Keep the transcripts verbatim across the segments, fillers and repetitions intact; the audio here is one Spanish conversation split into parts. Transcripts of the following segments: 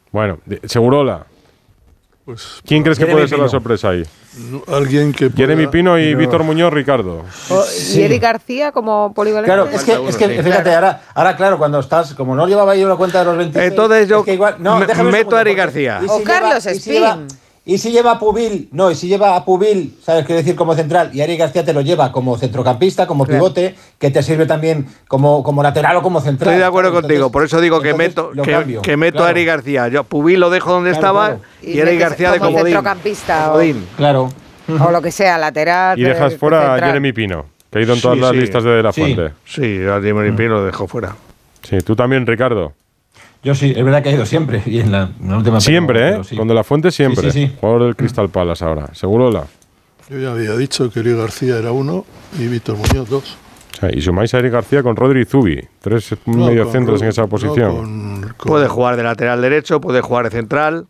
Bueno, Segurola. Pues, ¿Quién crees que Jeremy puede ser Pino. la sorpresa ahí? Alguien que pueda, Jeremy Pino y no. Víctor Muñoz, Ricardo. O- Sí. ¿Y Eric García como polivalente? Claro, es que, Falta es uno, que sí. fíjate, ahora, ahora claro, cuando estás, como no llevaba yo la cuenta de los veintiséis... Entonces yo es que igual, no, me- déjame un meto segundo, a Eric porque- García. ¿y O Carlos y si Espín. lleva- Y si lleva a Pubil, no, y si lleva a Pubil, ¿sabes qué decir? Como central, y Eric García te lo lleva como centrocampista, como Claro. pivote, que te sirve también como, como lateral o como central. Estoy de acuerdo ¿sabes? contigo, Entonces- por eso digo que entonces meto, lo que, cambio, que meto claro. a Eric García. Yo Pubil lo dejo donde Claro, estaba claro. y, Y Eric metes García de como comodín. centrocampista o- Comodín. Claro. O lo que sea, lateral. Y dejas eh, fuera a central. Jeremy Pino, que ha ido en todas Sí, las sí. listas de La Sí. Fuente. Sí, a Jeremy Pino lo dejo fuera. Sí, tú también, Ricardo. Yo sí, es verdad que ha ido siempre, y en la, en la última... Siempre, pero- ¿eh? pero sí. Con De La Fuente siempre. Sí, sí, sí. Jugador del Crystal Palace ahora. Segurola. Yo ya había dicho que Eric García era uno y Víctor Muñoz dos. O sea, y sumáis a Eric García con Rodri y Zubi. Tres No, mediocentros con en esa Ru- posición. no, con- con- Puede jugar de lateral derecho, puede jugar de central.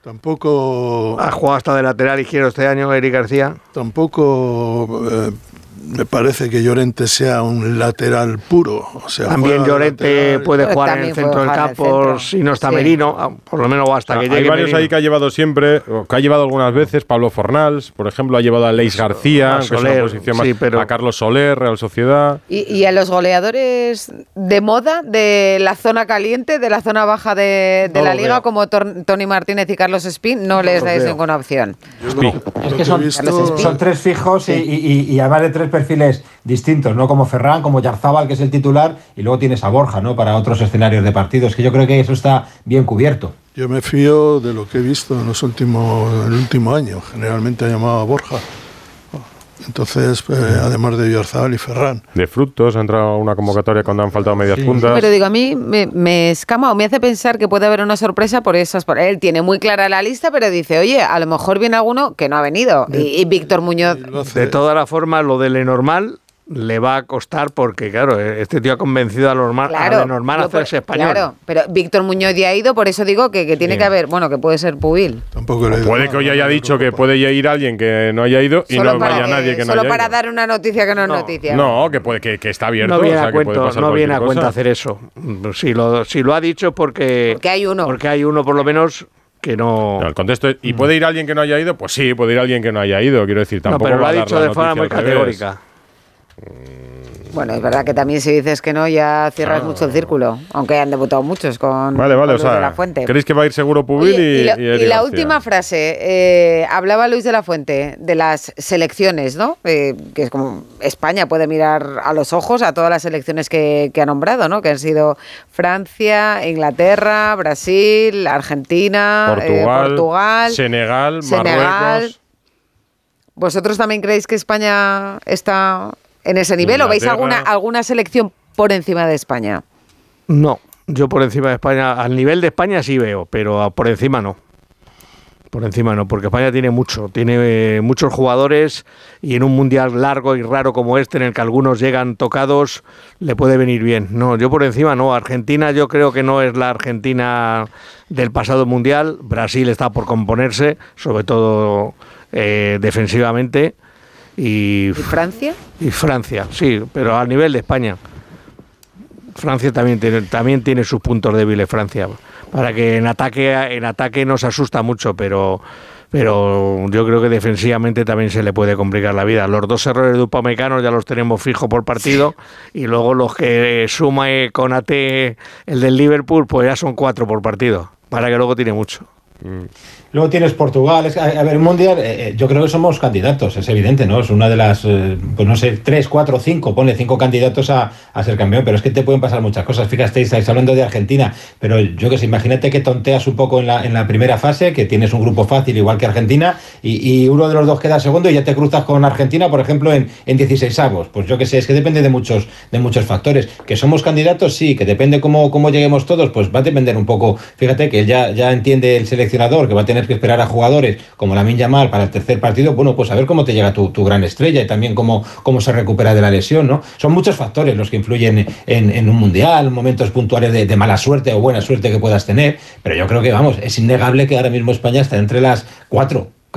Tampoco, Ha jugado hasta de lateral izquierdo este año Eric García. tampoco eh, me parece que Llorente sea un lateral puro. O sea, También juega de Llorente lateral. puede Pero jugar en el también centro puede del jugar en el campo centro. si no está Sí. Merino, ah, por lo menos hasta O sea, que llegue hay varios Merino. ahí que ha llevado siempre, o que ha llevado algunas veces. Pablo Fornals, por ejemplo, ha llevado a Leis García, a que es una Soler, posición más, sí, pero- a Carlos Soler, Real Sociedad. Y, y a los goleadores de moda de la zona caliente, de la zona baja de, de No la lo liga, veo. como Tor- Tony Martínez y Carlos Espín, no, les los dais veo. ninguna opción. Yo Spi. lo- Es lo que he son, visto- son tres fijos y, y, y además de tres perfiles distintos, ¿no? Como Ferran, como Yarzábal, que es el titular, y luego tienes a Borja, ¿no? Para otros escenarios de partidos, que yo creo que eso está bien cubierto. Yo me fío de lo que he visto en los últimos, en el último año. Generalmente ha llamado a Borja. Entonces, eh, además de Oyarzabal y Ferran. De Frutos, ha entrado a una convocatoria cuando han faltado medias Sí. puntas. Pero digo, a mí me, me escama o me hace pensar que puede haber una sorpresa por esas. Por, él tiene muy clara la lista, pero dice, oye, a lo mejor viene alguno que no ha venido. Y, y Víctor Muñoz. Y lo hace- De todas las formas, lo de Lenormand le va a costar porque, claro, este tío ha convencido a, Normal, Claro, a Lenormand a yo por- hacerse español. Claro, pero Víctor Muñoz ya ha ido, por eso digo que, que tiene Sí. que haber, bueno, que puede ser Pubil. Tampoco le he ido Puede nada, que hoy no haya me dicho que preocupa. puede ya ir alguien que no haya ido y Solo no para vaya que- nadie que no Solo haya para ido. dar una noticia que no es No. noticia. No, que, puede, que, que está abierto. No viene o sea, a que puede cuento, pasar no viene a cualquier cuenta cosa. hacer eso. Si lo, si lo ha dicho porque, Porque hay uno. porque hay uno por lo menos que no. No, el contexto es, ¿y puede ir alguien que no haya ido? Pues sí, puede ir alguien que no haya ido. Quiero decir, No, tampoco pero lo va ha a dar dicho la de forma muy noticia al revés. categórica. Bueno, es verdad que también si dices que no, ya cierras mucho el círculo. Aunque han debutado muchos con, Vale, vale, con o Luis de sea, la Fuente. ¿creéis que va a ir seguro Pubil Oye, y, y, lo- y y Eric la García? última frase, eh, hablaba Luis de la Fuente de las selecciones, ¿no? Eh, que es como España puede mirar a los ojos a todas las selecciones que, que ha nombrado, ¿no? Que han sido Francia, Inglaterra, Brasil, Argentina, eh, Portugal, Portugal, Senegal, Senegal. Marruecos. ¿Vosotros también creéis que España está en ese nivel o veis Inglaterra. alguna, alguna selección por encima de España? No, yo por encima de España, al nivel de España sí veo, pero a- por encima no. Por encima no, porque España tiene mucho, tiene eh, muchos jugadores y en un mundial largo y raro como este, en el que algunos llegan tocados, le puede venir bien. No, yo por encima no. Argentina yo creo que no es la Argentina del pasado mundial. Brasil está por componerse, sobre todo eh, defensivamente. Y, ¿Y Francia? y Francia, sí, pero al nivel de España. Francia también tiene, también tiene sus puntos débiles, Francia. Para que en ataque, en ataque nos asusta mucho, pero, pero yo creo que defensivamente también se le puede complicar la vida. Los dos errores de Upamecano ya los tenemos fijos por partido, y luego los que suma eh, con A T el del Liverpool, pues ya son cuatro por partido. Para que luego tiene mucho. Luego tienes Portugal, es, a, a ver, el Mundial, eh, yo creo que somos candidatos, es evidente, ¿no? Es una de las, eh, pues no sé, tres, cuatro, cinco, ponle cinco candidatos a, a ser campeón, pero es que te pueden pasar muchas cosas. Fíjate, estáis hablando de Argentina, pero yo que sé, imagínate que tonteas un poco en la, en la primera fase, que tienes un grupo fácil igual que Argentina, y, y uno de los dos queda segundo y ya te cruzas con Argentina, por ejemplo, en, en dieciseisavos. Pues yo que sé, es que depende de muchos, de muchos factores. Que somos candidatos, sí, que depende cómo, cómo lleguemos todos, pues va a depender un poco. Fíjate que ya, ya entiende el seleccionador que va a tener que esperar a jugadores como Lamine Yamal para el tercer partido. Bueno, pues a ver cómo te llega tu, tu gran estrella y también cómo, cómo se recupera de la lesión, ¿no? Son muchos factores los que influyen en, en un mundial, momentos puntuales de, de mala suerte o buena suerte que puedas tener, pero yo creo que, vamos, es innegable que ahora mismo España está entre las cuatro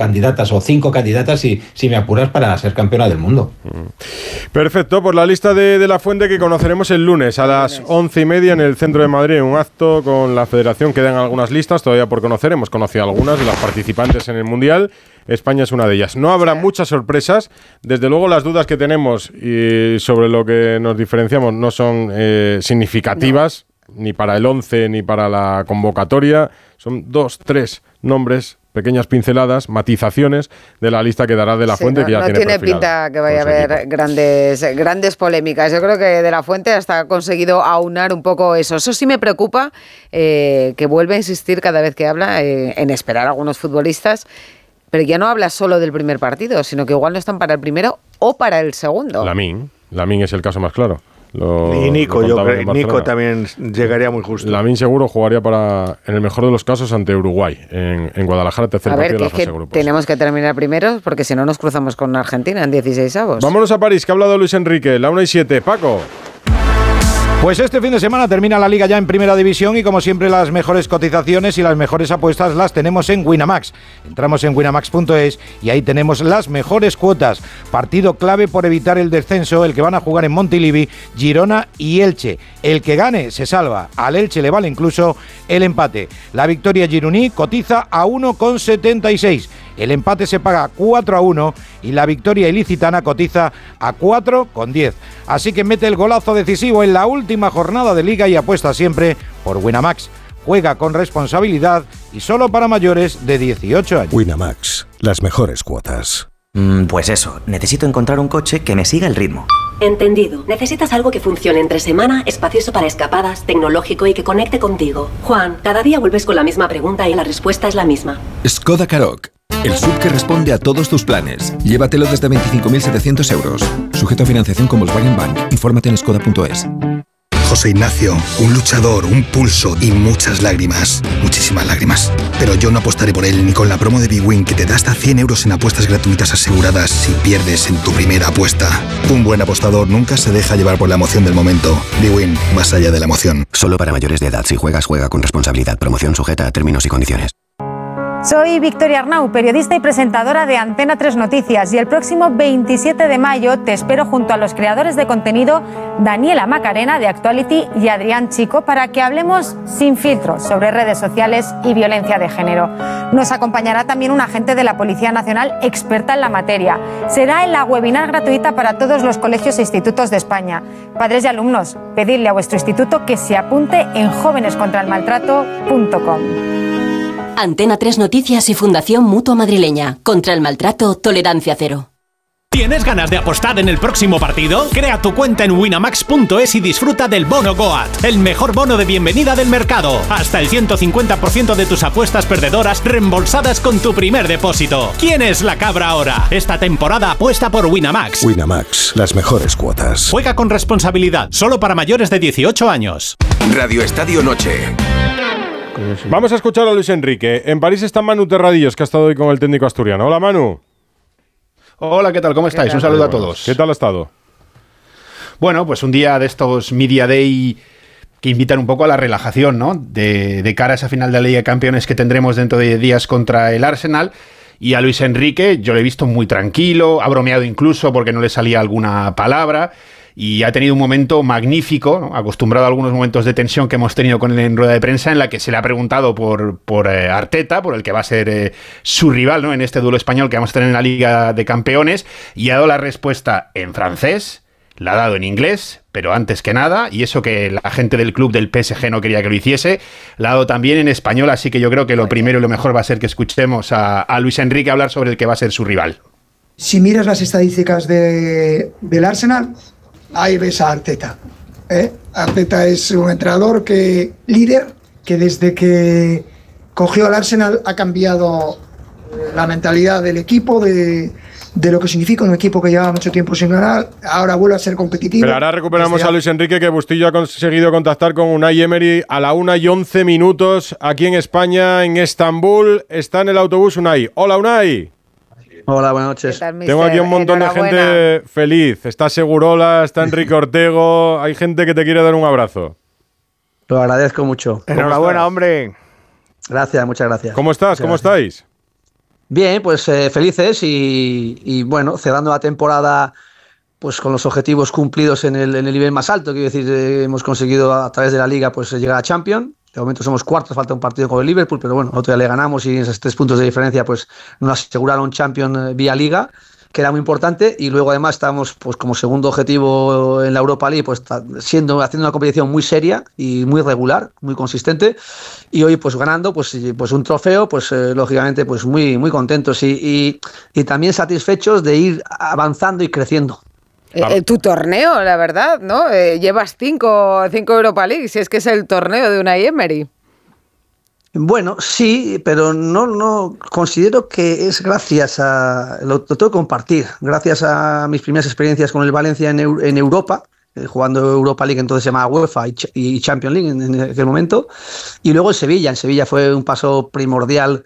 candidatas o cinco candidatas, si, si me apuras, para ser campeona del mundo. Perfecto, pues la lista de, de La Fuente que conoceremos el lunes a las once y media en el centro de Madrid, un acto con la federación que dan algunas listas todavía por conocer. Hemos conocido algunas de las participantes en el Mundial. España es una de ellas. No habrá muchas sorpresas. Desde luego las dudas que tenemos y sobre lo que nos diferenciamos no son eh, significativas, no. ni para el once ni para la convocatoria. Son dos, tres nombres, pequeñas pinceladas, matizaciones de la lista que dará De La Fuente, sí, no, que ya no tiene tiene pinta que vaya a haber grandes, grandes polémicas. Yo creo que De La Fuente hasta ha conseguido aunar un poco eso. Eso sí me preocupa, eh, que vuelve a insistir cada vez que habla eh, en esperar a algunos futbolistas. Pero ya no habla solo del primer partido, sino que igual no están para el primero o para el segundo. Lamine, Lamine es el caso más claro. Lo, y Nico, yo creo, Nico también llegaría muy justo. Lamine seguro jugaría para, en el mejor de los casos, ante Uruguay, en, en Guadalajara, tercer a ver, partido de la fase de grupos. Tenemos que terminar primero, porque si no nos cruzamos con Argentina en dieciséis avos. Vámonos a París, que ha hablado Luis Enrique, la una y siete. Paco. Pues este fin de semana termina la Liga ya en Primera División y como siempre las mejores cotizaciones y las mejores apuestas las tenemos en Winamax. Entramos en winamax punto es y ahí tenemos las mejores cuotas. Partido clave por evitar el descenso, el que van a jugar en Montilivi, Girona y Elche. El que gane se salva. Al Elche le vale incluso el empate. La victoria gironí cotiza a uno coma setenta y seis. El empate se paga cuatro a uno y la victoria ilicitana cotiza a cuatro coma diez. Así que mete el golazo decisivo en la última jornada de Liga y apuesta siempre por Winamax. Juega con responsabilidad y solo para mayores de dieciocho años. Winamax, las mejores cuotas. Mm, pues eso, necesito encontrar un coche que me siga el ritmo. Entendido. Necesitas algo que funcione entre semana, espacioso para escapadas, tecnológico y que conecte contigo. Juan, cada día vuelves con la misma pregunta y la respuesta es la misma. Skoda Karoq. El S U V que responde a todos tus planes. Llévatelo desde veinticinco mil setecientos euros. Sujeto a financiación con Volkswagen Bank. Infórmate en skoda punto es. José Ignacio, un luchador, un pulso y muchas lágrimas. Muchísimas lágrimas. Pero yo no apostaré por él ni con la promo de Big Win que te da hasta cien euros en apuestas gratuitas aseguradas si pierdes en tu primera apuesta. Un buen apostador nunca se deja llevar por la emoción del momento. Big Win, más allá de la emoción. Solo para mayores de edad. Si juegas, juega con responsabilidad. Promoción sujeta a términos y condiciones. Soy Victoria Arnau, periodista y presentadora de Antena tres Noticias, y el próximo veintisiete de mayo te espero junto a los creadores de contenido Daniela Macarena de Actuality y Adrián Chico para que hablemos sin filtros sobre redes sociales y violencia de género. Nos acompañará también un agente de la Policía Nacional experta en la materia. Será en la webinar gratuita para todos los colegios e institutos de España. Padres y alumnos, pedidle a vuestro instituto que se apunte en jóvenes contra el maltrato punto com. Antena tres Noticias y Fundación Mutua Madrileña. Contra el maltrato, tolerancia cero. ¿Tienes ganas de apostar en el próximo partido? Crea tu cuenta en winamax punto es y disfruta del bono Goat, el mejor bono de bienvenida del mercado. Hasta el ciento cincuenta por ciento de tus apuestas perdedoras reembolsadas con tu primer depósito. ¿Quién es la cabra ahora? Esta temporada apuesta por Winamax. Winamax, las mejores cuotas. Juega con responsabilidad, solo para mayores de dieciocho años. Radio Estadio Noche. Vamos a escuchar a Luis Enrique. En París está Manu Terradillos, que ha estado hoy con el técnico asturiano. Hola, Manu. Hola, ¿qué tal? ¿Cómo estáis? Un saludo a todos. ¿Qué tal ha estado? Bueno, pues un día de estos Media Day que invitan un poco a la relajación, ¿no? De, de cara a esa final de la Liga de Campeones que tendremos dentro de días contra el Arsenal. Y a Luis Enrique yo lo he visto muy tranquilo, ha bromeado incluso porque no le salía alguna palabra. Y ha tenido un momento magnífico, ¿no? Acostumbrado a algunos momentos de tensión que hemos tenido con él en rueda de prensa, en la que se le ha preguntado por, por eh, Arteta, por el que va a ser eh, su rival, ¿no? En este duelo español que vamos a tener en la Liga de Campeones, y ha dado la respuesta en francés, la ha dado en inglés, pero antes que nada, y eso que la gente del club del P S G no quería que lo hiciese, la ha dado también en español, así que yo creo que lo primero y lo mejor va a ser que escuchemos a, a Luis Enrique hablar sobre el que va a ser su rival. Si miras las estadísticas de, del Arsenal, ahí ves a Arteta. ¿eh? Arteta es un entrenador que líder, que desde que cogió al Arsenal ha cambiado la mentalidad del equipo, de, de lo que significa un equipo que lleva mucho tiempo sin ganar. Ahora vuelve a ser competitivo. Pero ahora recuperamos a Luis Enrique, que Bustillo ha conseguido contactar con Unai Emery a la una y once minutos aquí en España, en Estambul. Está en el autobús Unai. Hola, Unai. Hola, buenas noches. Tengo aquí un montón de gente feliz. Está Segurola, está Enrique Ortego. Hay gente que te quiere dar un abrazo. Lo agradezco mucho. Enhorabuena, hombre. Gracias, muchas gracias. ¿Cómo estás? Muchas ¿Cómo gracias. estáis? Bien, pues eh, felices y, y bueno, cerrando la temporada pues con los objetivos cumplidos en el, en el nivel más alto. Quiero decir, eh, hemos conseguido a través de la Liga pues llegar a Champions. De momento somos cuartos, falta un partido con el Liverpool, pero bueno, otro día le ganamos y esos tres puntos de diferencia pues nos aseguraron Champions vía Liga, que era muy importante. Y luego además estamos pues como segundo objetivo en la Europa League, pues siendo haciendo una competición muy seria y muy regular, muy consistente. Y hoy pues ganando pues, pues un trofeo, pues eh, lógicamente pues muy, muy contentos y, y, y también satisfechos de ir avanzando y creciendo. Eh, tu torneo, la verdad, ¿no? Eh, llevas cinco, cinco Europa League, si es que es el torneo de Unai Emery. Bueno, sí, pero no, no considero que es gracias a, lo, lo tengo que compartir, gracias a mis primeras experiencias con el Valencia en, en Europa, eh, jugando Europa League, entonces se llamaba UEFA y, y Champions League en, en aquel momento, y luego en Sevilla, en Sevilla fue un paso primordial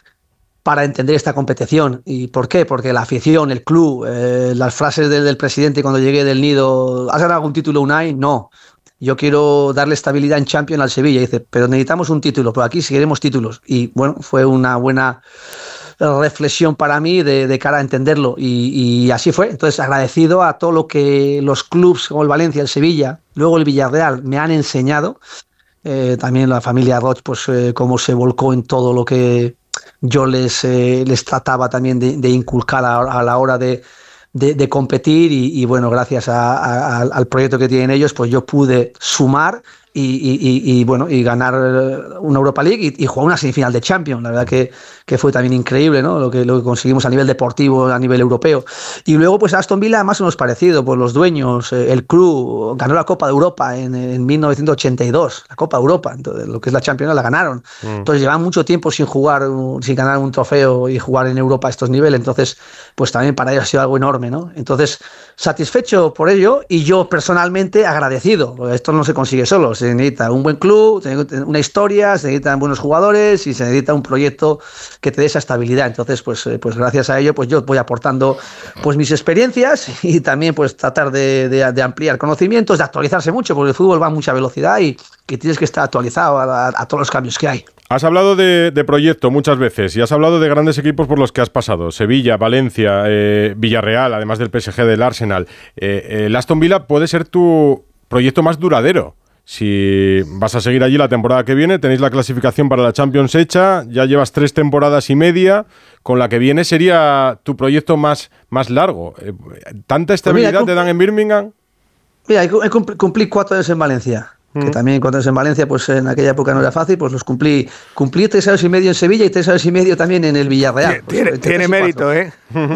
para entender esta competición. ¿Y por qué? Porque la afición, el club, eh, las frases del, del presidente cuando llegué del Nido, ¿has ganado algún título Unai? No. Yo quiero darle estabilidad en Champions al Sevilla. Y dice, pero necesitamos un título, pero aquí sí queremos títulos. Y bueno, fue una buena reflexión para mí de, de cara a entenderlo. Y, y así fue. Entonces, agradecido a todo lo que los clubs como el Valencia, el Sevilla, luego el Villarreal me han enseñado. Eh, también la familia Roch, pues eh, cómo se volcó en todo lo que yo les, eh, les trataba también de, de inculcar a, a la hora de, de, de competir y, y bueno, gracias a, a, al proyecto que tienen ellos, pues yo pude sumar y, y, y, y bueno, y ganar una Europa League y, y jugar una semifinal de Champions. La verdad que, que fue también increíble, ¿no? Lo que, lo que conseguimos a nivel deportivo, a nivel europeo. Y luego, pues Aston Villa, más o menos parecido, pues los dueños, eh, el club ganó la Copa de Europa en, en mil novecientos ochenta y dos, la Copa de Europa, entonces, lo que es la Champions la ganaron. Mm. Entonces llevan mucho tiempo sin jugar, sin ganar un trofeo y jugar en Europa a estos niveles, entonces, pues también para ellos ha sido algo enorme, ¿no? Entonces, satisfecho por ello y yo personalmente agradecido, porque esto no se consigue solo, se necesita un buen club, se necesita una historia, se necesitan buenos jugadores y se necesita un proyecto que te dé esa estabilidad. Entonces, pues, pues gracias a ello, pues yo voy aportando pues mis experiencias y también pues tratar de, de, de ampliar conocimientos, de actualizarse mucho, porque el fútbol va a mucha velocidad y que tienes que estar actualizado a, a, a todos los cambios que hay. Has hablado de, de proyecto muchas veces y has hablado de grandes equipos por los que has pasado. Sevilla, Valencia, eh, Villarreal, además del P S G, del Arsenal. Eh, el Aston Villa puede ser tu proyecto más duradero. Si vas a seguir allí la temporada que viene, tenéis la clasificación para la Champions hecha, ya llevas tres temporadas y media, con la que viene sería tu proyecto más, más largo. Eh, ¿Tanta estabilidad pues mira, te dan en Birmingham? Mira, cumplí cuatro años en Valencia. Que también cuando es en Valencia, pues en aquella época no era fácil, pues los cumplí. Cumplí tres años y medio en Sevilla y tres años y medio también en el Villarreal. Pues, tiene tiene mérito, ¿eh?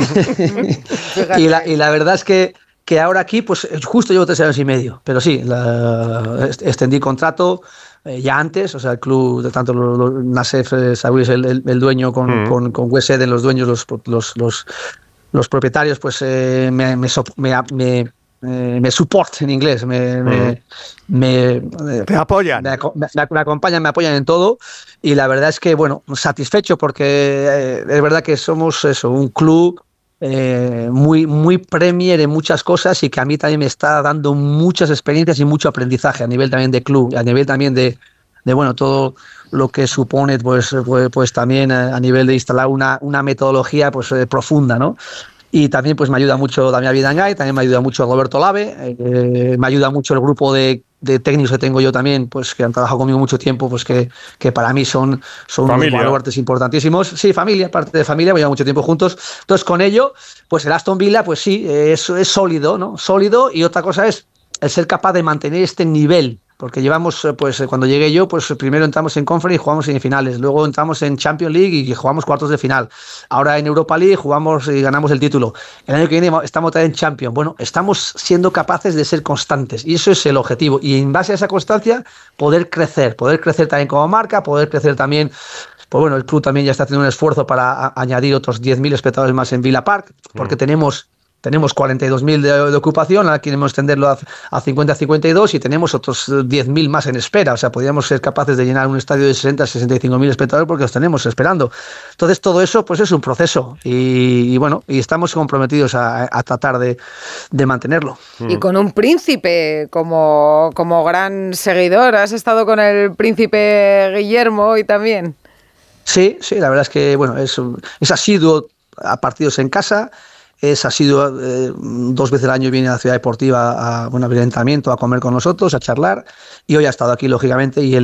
y, la, y la verdad es que, que ahora aquí, pues justo llevo tres años y medio. Pero sí, la, extendí contrato eh, ya antes, o sea, el club, de tanto lo, lo, Nassef eh, Saoudi es el, el, el dueño con, mm. con, con West Eden, los dueños, los, los, los, los propietarios, pues eh, me, me, me, me Eh, me support en inglés, me, me, me te apoyan, me, me, me acompañan, me apoyan en todo y la verdad es que bueno, satisfecho porque eh, es verdad que somos eso, un club eh, muy, muy premier en muchas cosas y que a mí también me está dando muchas experiencias y mucho aprendizaje a nivel también de club, a nivel también de, de bueno, todo lo que supone pues, pues, pues también a, a nivel de instalar una, una metodología pues eh, profunda, ¿no? Y también pues me ayuda mucho Damián Vidangay, también me ayuda mucho Roberto Lave, eh, me ayuda mucho el grupo de, de técnicos que tengo yo también, pues que han trabajado conmigo mucho tiempo, pues que, que para mí son, son unos baluartes importantísimos. Sí, familia, parte de familia, llevamos mucho tiempo juntos. Entonces con ello, pues el Aston Villa, pues sí, es, es sólido, ¿no? Sólido, y otra cosa es el ser capaz de mantener este nivel. Porque llevamos, pues cuando llegué yo, pues primero entramos en Conference y jugamos semifinales, luego entramos en Champions League y jugamos cuartos de final. Ahora en Europa League jugamos y ganamos el título. El año que viene estamos otra vez en Champions. Bueno, estamos siendo capaces de ser constantes y eso es el objetivo. Y en base a esa constancia, poder crecer, poder crecer también como marca, poder crecer también. Pues bueno, el club también ya está haciendo un esfuerzo para a, añadir otros diez mil espectadores más en Villa Park, porque mm. tenemos... Tenemos cuarenta y dos mil de, de ocupación, ahora queremos extenderlo a, a cincuenta a cincuenta y dos y tenemos otros diez mil más en espera. O sea, podríamos ser capaces de llenar un estadio de sesenta a sesenta y cinco mil espectadores porque los tenemos esperando. Entonces, todo eso pues es un proceso y, y bueno, y estamos comprometidos a, a tratar de, de mantenerlo. Y con un príncipe como, como gran seguidor. ¿Has estado con el príncipe Guillermo hoy también? Sí, sí, la verdad es que bueno, es, es asiduo a partidos en casa, es asiduo eh, dos veces al año viene a la Ciudad Deportiva a, bueno, a ver el entrenamiento, a comer con nosotros, a charlar, y hoy ha estado aquí lógicamente y él